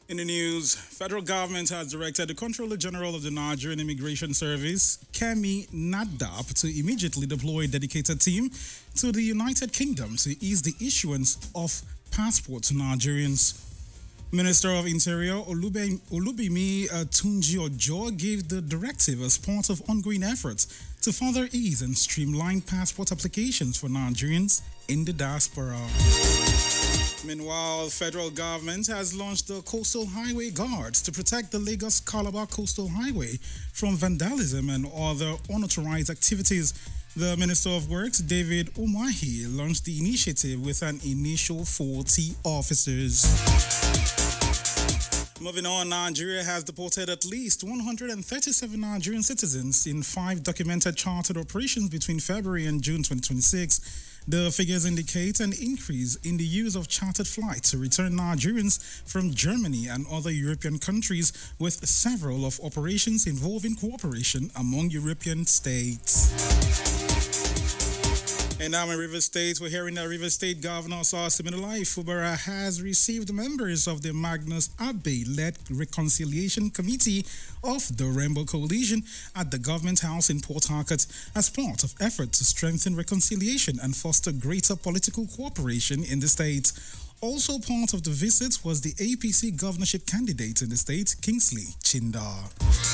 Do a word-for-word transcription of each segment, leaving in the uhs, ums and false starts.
In the news, federal government has directed the Controller General of the Nigerian Immigration Service, Kemi Nadab, to immediately deploy a dedicated team to the United Kingdom to ease the issuance of passports to Nigerians. Minister of Interior Olube, Olubimi uh, Tunji Ojo gave the directive as part of ongoing efforts to further ease and streamline passport applications for Nigerians in the diaspora. Meanwhile, federal government has launched the Coastal Highway Guards to protect the Lagos-Calabar Coastal Highway from vandalism and other unauthorized activities. The Minister of Works, David Umahi, launched the initiative with an initial forty officers. Moving on, Nigeria has deported at least one hundred thirty-seven Nigerian citizens in five documented chartered operations between February and June twenty twenty-six. The figures indicate an increase in the use of chartered flights to return Nigerians from Germany and other European countries, with several of operations involving cooperation among European states. And now in Rivers State, we're hearing that Rivers State Governor Sir Siminalayi Fubara has received members of the Magnus Abbey-led Reconciliation Committee of the Rainbow Coalition at the Government House in Port Harcourt as part of efforts to strengthen reconciliation and foster greater political cooperation in the state. Also part of the visit was the A P C governorship candidate in the state, Kingsley Chindar.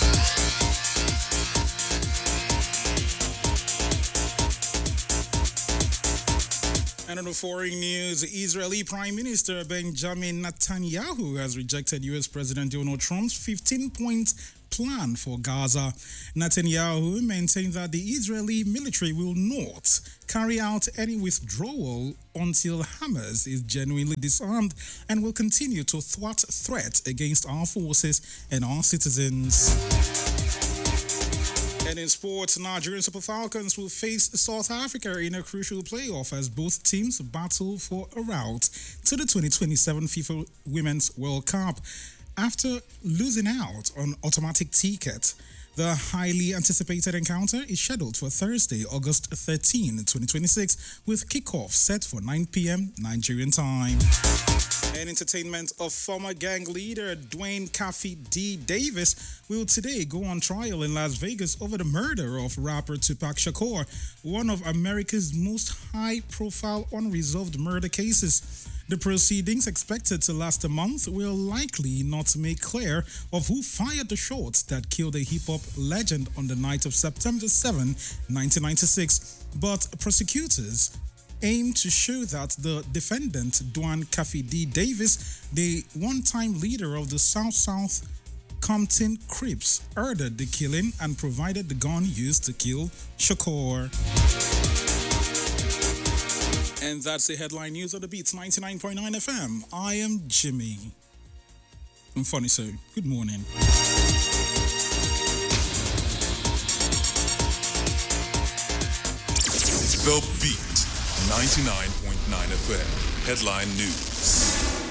And on the foreign news, Israeli Prime Minister Benjamin Netanyahu has rejected U S President Donald Trump's fifteen-point plan for Gaza. Netanyahu maintained that the Israeli military will not carry out any withdrawal until Hamas is genuinely disarmed and will continue to thwart threats against our forces and our citizens. And in sports, Nigerian Super Falcons will face South Africa in a crucial playoff as both teams battle for a route to the twenty twenty-seven FIFA Women's World Cup. After losing out on automatic ticket, the highly anticipated encounter is scheduled for Thursday, August thirteenth, twenty twenty-six, with kickoff set for nine p.m. Nigerian time. And entertainment of former gang leader Dwayne Kaffee D. Davis will today go on trial in Las Vegas over the murder of rapper Tupac Shakur, one of America's most high-profile unresolved murder cases. The proceedings, expected to last a month, will likely not make clear of who fired the shots that killed a hip-hop legend on the night of September seventh, nineteen ninety-six. But prosecutors aim to show that the defendant, Dwayne Kaffee D. Davis, the one-time leader of the South-South Compton Crips, ordered the killing and provided the gun used to kill Shakur. And that's the headline news of the Beats ninety-nine point nine F M. I am Jimmy. I'm funny, so good morning. The Beat ninety-nine point nine F M. Headline News.